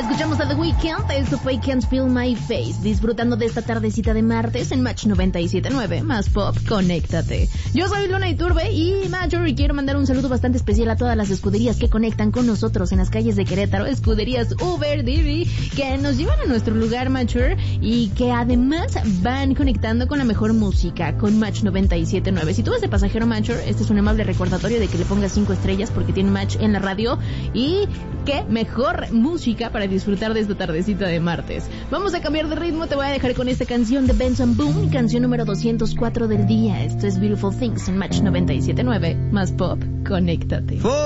Escuchamos a The Weeknd, esto fue Can't Feel My Face, disfrutando de esta tardecita de martes en Match 97.9, más pop, conéctate. Yo soy Luna Iturbe y Major, y quiero mandar un saludo bastante especial a todas las escuderías que conectan con nosotros en las calles de Querétaro, escuderías Uber, Didi, que nos llevan a nuestro lugar, Major, y que además van conectando con la mejor música, con Match 97.9. Si tú vas de pasajero, Major, este es un amable recordatorio de que le pongas 5 estrellas porque tiene Match en la radio, y qué mejor música para disfrutar de esta tardecita de martes. Vamos a cambiar de ritmo, te voy a dejar con esta canción de Benson Boone, canción número 204 del día. Esto es Beautiful Things en Match 97.9, más pop, conéctate.